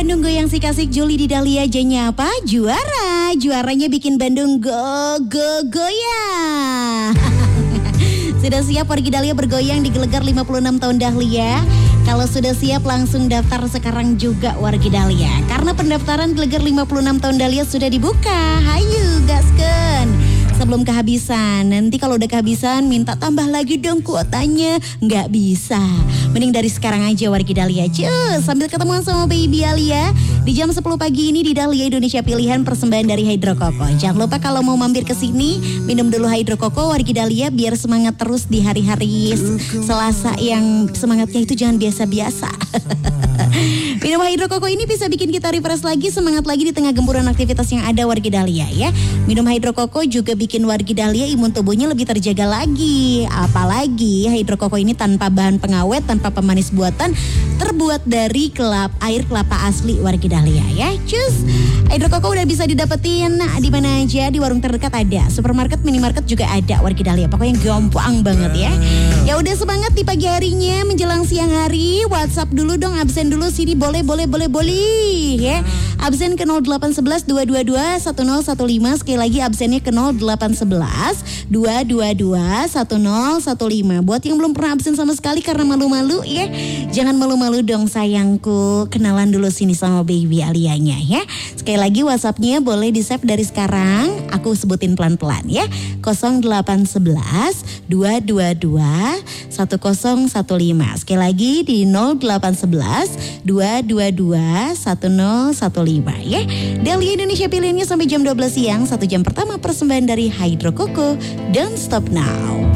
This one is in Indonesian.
Bandung goyang si kasih Juli di Dahlia aja apa? Juara. Juaranya bikin Bandung goyang. Sudah siap wargi Dahlia bergoyang di Gelegar 56 tahun Dahlia? Kalau sudah siap langsung daftar sekarang juga wargi Dahlia. Karena pendaftaran Gelegar 56 tahun Dahlia sudah dibuka. Hayu gaskeun. Sebelum kehabisan, nanti kalau udah kehabisan minta tambah lagi dong kuotanya. Nggak bisa. Mending dari sekarang aja wargi Dahlia. Cus, sambil ketemuan sama Baby Alia. Di jam 10 pagi ini di Dahlia Indonesia Pilihan persembahan dari Hydro Coco. Jangan lupa kalau mau mampir ke sini, minum dulu Hydro Coco wargi Dahlia biar semangat terus di hari-hari Selasa yang semangatnya itu jangan biasa-biasa. Minum Hydro Coco ini bisa bikin kita refresh lagi, semangat lagi di tengah gempuran aktivitas yang ada wargi Dahlia ya. Minum Hydro Coco juga bikin wargi Dahlia imun tubuhnya lebih terjaga lagi. Apalagi Hydro Coco ini tanpa bahan pengawet, tanpa pemanis buatan, terbuat dari air kelapa asli wargi Dahlia ya. Cus, Hydro Coco udah bisa didapetin di mana aja, di warung terdekat ada, supermarket, minimarket juga ada wargi Dahlia. Pokoknya gampang banget ya. Ya udah semangat di pagi harinya menjelang siang hari. WhatsApp dulu dong, absen dulu sini boleh ya. Absen ke 0811 222 1015. Sekali lagi absennya ke 0811 222 1015. Buat yang belum pernah absen sama sekali karena malu-malu ya, jangan malu-malu dong sayangku. Kenalan dulu sini sama Baby Alianya ya. Sekali lagi WhatsAppnya boleh di save dari sekarang. Aku sebutin pelan-pelan ya. 0811 222 1015. Sekali lagi di 0811 222 1015 ya. Dahlia Indonesia Pilihannya sampai jam 12 siang. 1 jam pertama persembahan dari Hydro Coco. Don't stop now.